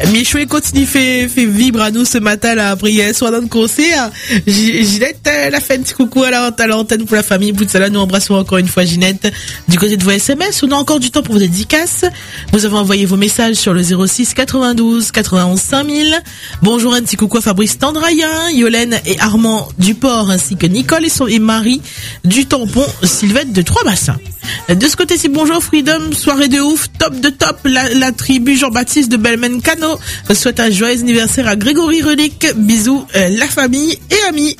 Michou continue fait vibrer à nous ce matin là après hier soir dans le concert. Ginette la fait un petit coucou à l'antenne pour la famille. Pour ça là, nous embrassons encore une fois Ginette. Du côté de vos SMS, on a encore du temps pour vos dédicaces. Vous avez envoyé vos messages sur le 06 92 91 5000. Bonjour, un petit coucou à Fabrice Tandrayen, Yolène et Armand Duport ainsi que Nicole et Marie du Tampon, Sylvette de Trois-Bassins. De ce côté-ci, bonjour Freedom, soirée de ouf, top de top, la tribu Jean-Baptiste de Belmen Cano souhaite un joyeux anniversaire à Grégory Relique, bisous la famille et amis.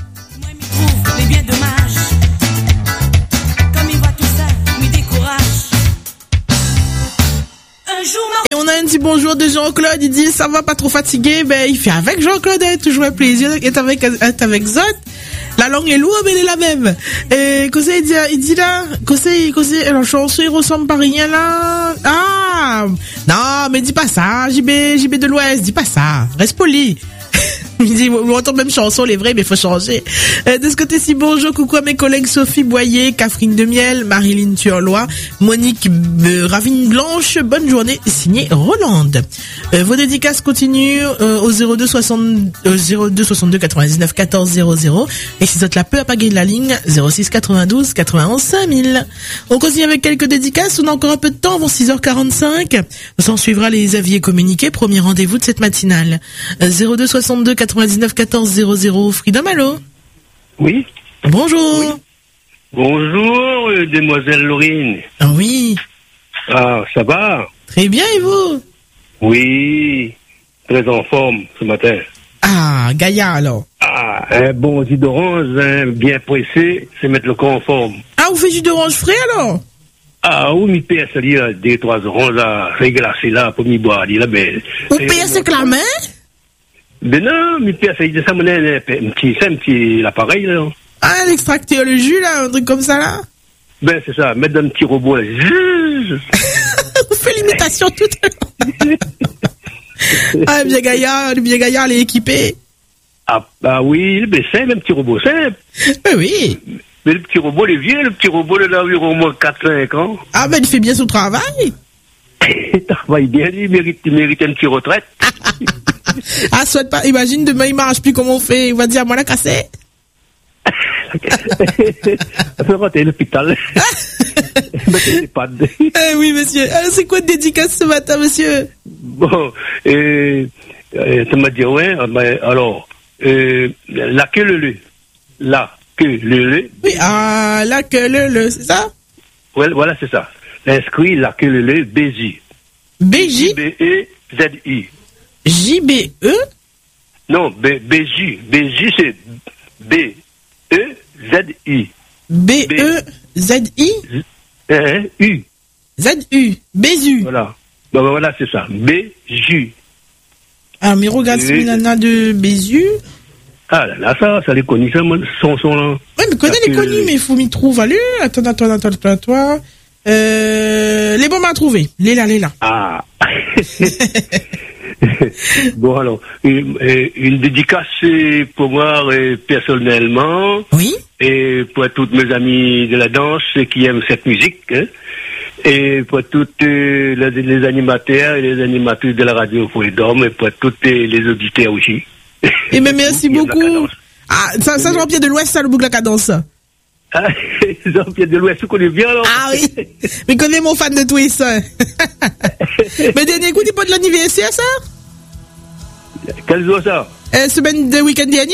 Et on a un petit bonjour de Jean-Claude, il dit ça va pas trop fatigué, ben il fait avec Jean-Claude, toujours un plaisir d'être avec Zot. La langue est lourde, mais elle est la même. Et Kosé, il dit là, Kosé, la chanson, il ressemble pas rien là. Ah! Non, mais dis pas ça, JB de l'Ouest, dis pas ça. Reste poli. Il dit, on entend même chanson, les vrais, mais faut changer. De ce côté-ci, bonjour, coucou à mes collègues Sophie Boyer, Catherine Demiel, Marilyn Turlois, Monique Ravine Blanche, bonne journée, signé Roland. Vos dédicaces continuent au 02 62 99 14 00. Et si vous êtes là peu à pas gagner la ligne, 06 92 91 5000. On continue avec quelques dédicaces, on a encore un peu de temps, avant 6h45. S'en suivra les avis communiqués, premier rendez-vous de cette matinale. 02 62 99 14 00. Freedom, allô? Oui. Bonjour. Oui. Bonjour, demoiselle Laurine. Ah oui. Ah, ça va? Très bien, et vous? Oui, très en forme ce matin. Ah, Gaïa alors. Ah, un bon jus d'orange, bien pressé, c'est mettre le corps en forme. Ah, vous faites jus d'orange frais alors? Ah, oui, mi père, ça dit, 2-3 oranges, là, réglacé là, pour m'y boire, là, ben. Vous payez avec la main? Ben non, mi père, ça dit, ça me donne un petit appareil, là. Ah, l'extracteur, le jus, là, un truc comme ça, là? Ben, c'est ça, mettre dans un petit robot, là. Vous faites l'imitation tout à l'heure. Ah, bien Gaillard, elle est équipée. Ah, bah oui, ben c'est un petit robot simple. Ben oui. Mais le petit robot, il est vieux, le petit robot, il a environ au moins 4-5 ans. Ah, ben il fait bien son travail. Il travaille bien, il mérite une petite retraite. Ah, souhaite pas, imagine, demain il marche plus, comment on fait? Il va dire, moi la casser. Ça fait rentrer l'hôpital. Oui, monsieur. Alors, c'est quoi de dédicace ce matin, monsieur? Bon, ça m'a dit, ouais, alors, la queue le. La queue le. Oui, ah, la queue le, c'est ça? Ouais, voilà, c'est ça. Inscrit la queue le, BJ. BJ? B-E-Z-I. J-B-E? Non, BJ. BJ, c'est B-E-Z-I. B-E-Z-I? U. Z-U. Bézu. Voilà. Ben voilà, c'est ça. B-J. Ah, mais regarde, c'est nana de Bézu. Ah là, ça les connaît, ça, son là. Oui, mais connais les connus, mais il faut m'y trouver. Allez, attends. Les bons à trouver. Les là. Ah. Bon, alors, une dédicace pour moi personnellement. Oui. Et pour toutes mes amis de la danse qui aiment cette musique. Hein, et pour toutes les animateurs et les animatrices de la radio Freedom et pour tous les auditeurs aussi. Et mais merci beaucoup. Ah, ça Jean-Pierre de l'Ouest, ça, le boucle la cadence. Ah, Jean-Pierre de l'Ouest, tu connais bien, alors. Ah oui. Mais connais mon fan de twist. Mais dernier coup, t'es pas de l'anniversaire, ça? Quel jour ça? Semaine de week-end dernier?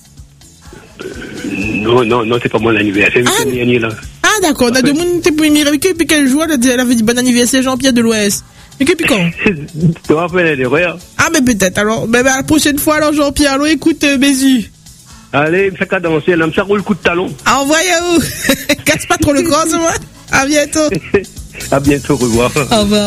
Non, c'est pas mon anniversaire, c'est le week-end dernier, là. Ah, d'accord, on a deux monde, t'es pour y mirer, puis quel jour, elle avait dit bon anniversaire, Jean-Pierre de l'Ouest. Mais puis quand? Tu te rappelles des rires? Ah, mais peut-être, alors, la prochaine fois, alors, Jean-Pierre, alors, écoute, Bézu. Allez, ça qu'à danser, là, ça roule le coup de talon. Envoyez-vous. Casse pas trop le cross, moi. À bientôt. À bientôt, au revoir. Au revoir.